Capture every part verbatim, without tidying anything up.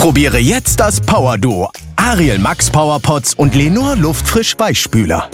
Probiere jetzt das Power-Duo Ariel Max Power Pots und Lenor Luftfrisch Weichspüler.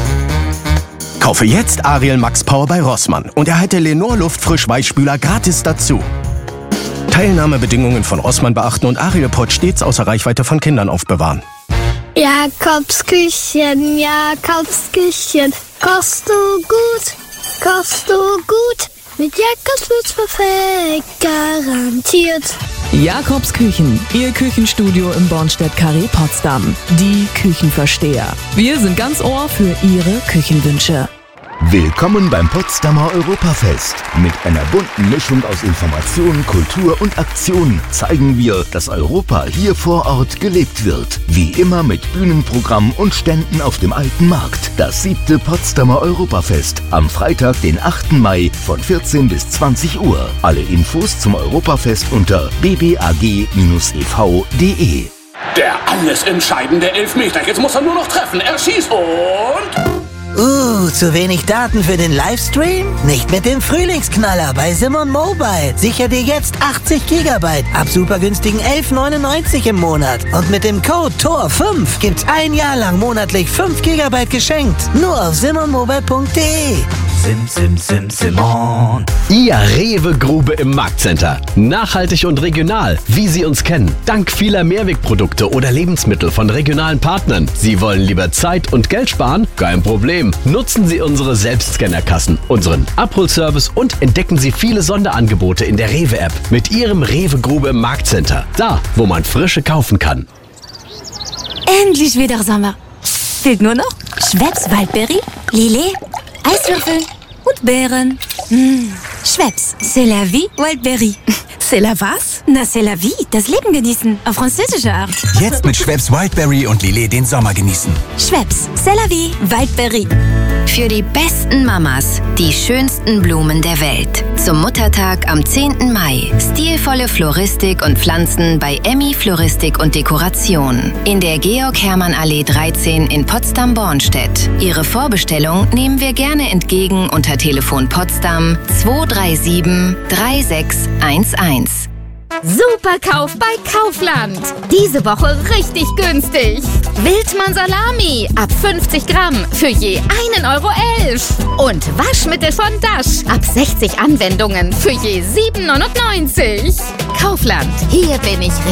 Kaufe jetzt Ariel Max Power bei Rossmann und erhalte Lenor Luftfrisch Weichspüler gratis dazu. Teilnahmebedingungen von Rossmann beachten und Ariel Pot stets außer Reichweite von Kindern aufbewahren. Jakobs Küchen, Jakobs Küchen, kochst du gut, kochst du gut. Mit Jakobs wird's perfekt, garantiert. Jakobs Küchen, Ihr Küchenstudio im Bornstedt-Carré Potsdam. Die Küchenversteher. Wir sind ganz Ohr für Ihre Küchenwünsche. Willkommen beim Potsdamer Europafest. Mit einer bunten Mischung aus Information, Kultur und Aktion zeigen wir, dass Europa hier vor Ort gelebt wird. Wie immer mit Bühnenprogramm und Ständen auf dem Alten Markt. Das siebte Potsdamer Europafest am Freitag, den achten Mai von vierzehn bis zwanzig Uhr. Alle Infos zum Europafest unter b b a g e v punkt d e. Der alles entscheidende Elfmeter. Jetzt muss er nur noch treffen. Er schießt und... Uh, zu wenig Daten für den Livestream? Nicht mit dem Frühlingsknaller bei Simon Mobile. Sicher dir jetzt achtzig Gigabyte ab super günstigen elf neunundneunzig im Monat. Und mit dem Code T O R fünf gibt's ein Jahr lang monatlich fünf Gigabyte geschenkt. Nur auf simon mobile punkt d e. Sim, sim, sim, Simon. Ihr Rewe-Grube im Marktcenter. Nachhaltig und regional, wie Sie uns kennen. Dank vieler Mehrwegprodukte oder Lebensmittel von regionalen Partnern. Sie wollen lieber Zeit und Geld sparen? Kein Problem. Nutzen Sie unsere Selbstscannerkassen, unseren Abholservice und entdecken Sie viele Sonderangebote in der Rewe-App mit Ihrem Rewe-Grube im Marktcenter. Da, wo man Frische kaufen kann. Endlich wieder Sommer. Fehlt nur noch Schweppes Waldbeere, Lillet, Eiswürfel und Beeren. Mmh. Schweppes, c'est la vie, Wildberry. C'est la was? Na, c'est la vie, das Leben genießen, auf französische Art. Jetzt mit Schweppes Wildberry und Lillet den Sommer genießen. Schweppes, c'est la vie, Wildberry. Für die besten Mamas die schönsten Blumen der Welt. Zum Muttertag am zehnten Mai. Stilvolle Floristik und Pflanzen bei Emmy Floristik und Dekoration. In der Georg-Hermann-Allee dreizehn in Potsdam-Bornstedt. Ihre Vorbestellung nehmen wir gerne entgegen unter Telefon Potsdam zwei drei sieben drei sechs eins eins. Superkauf bei Kaufland. Diese Woche richtig günstig. Wildmann Salami ab fünfzig Gramm für je einen Euro elf. Und Waschmittel von Dash ab sechzig Anwendungen für je sieben neunundneunzig. Kaufland, hier bin ich richtig.